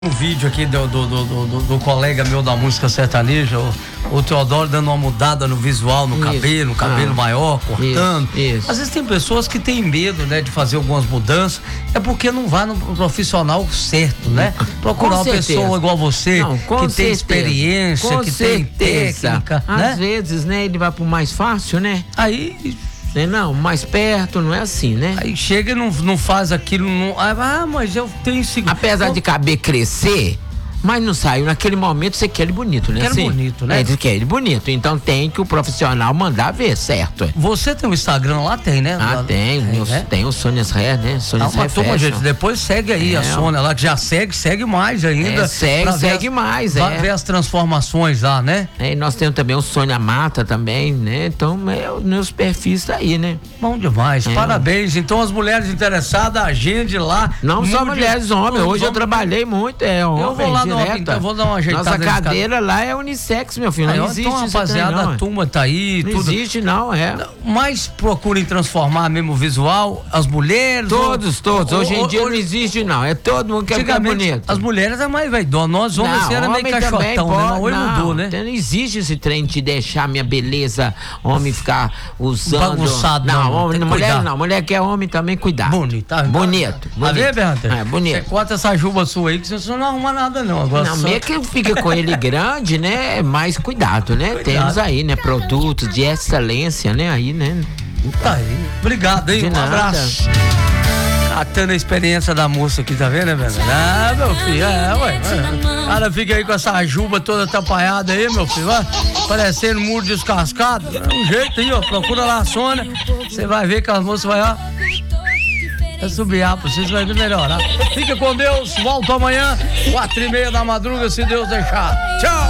Um vídeo aqui do colega meu da música sertaneja, o Teodoro, dando uma mudada no visual, no cabelo maior, cortando. Isso. Às vezes tem pessoas que têm medo, né, de fazer algumas mudanças, é porque não vai no profissional certo, né? Procurar uma pessoa igual você, que tem experiência, que tem técnica, né? Às vezes, né, ele vai pro mais fácil, né? Aí... Não, mais perto, não é assim, né? Aí chega e não faz aquilo, mas eu tenho segurança. Apesar de caber crescer, mas não saiu. Naquele momento você quer ele bonito, né? Quer assim? bonito, né? Você quer ele bonito. Então tem que o profissional mandar ver, certo? Você tem um Instagram lá? Tem, né? Tem. Tem o Sônia's Hair, né? Sônia's Hair Fashion. Gente, depois segue aí a Sônia lá, que já segue mais ainda. Segue mais. Vai ver as transformações lá, né? E nós temos também o Sônia Mata também, né? Então, meus perfis tá aí, né? Bom demais, parabéns. Então, as mulheres interessadas, agende lá. Não só mulheres, homens. Hoje eu trabalhei muito, homem. Eu vou lá então, vou dar uma ajeitada. Nossa cadeira lá é unissex, meu filho. Não existe, então, rapaziada, a turma tá aí. Não existe, não. Mas procurem transformar mesmo o visual, as mulheres. Todos. Hoje em dia não existe, não. É todo mundo que quer ficar bonito. As mulheres é mais vaidosas. Nós homens era meio caixotão, né? Mas hoje mudou, né? Não existe esse trem de deixar minha beleza, homem ficar usando. Bagunçado. Mulher que é homem também, cuidado. Bonito. Tá vendo, Bernardo? Bonito. Você corta essa juba sua aí que você não arruma nada, não. Agora não, meio que fica com ele grande, né? Mais cuidado, né? Temos aí, né? Produtos de excelência, né? Aí, né? Tá aí. Obrigado, hein? Um abraço. Catando a experiência da moça aqui, tá vendo, né, velho? Meu filho, O cara fica aí com essa juba toda atrapalhada aí, meu filho, parecendo um muro descascado. É um jeito aí, ó. Procura lá a Sônia. Você vai ver que as moças vai, subir pra vocês, vai melhorar. Fica com Deus, volto amanhã, 4:30 da madruga, se Deus deixar. Tchau!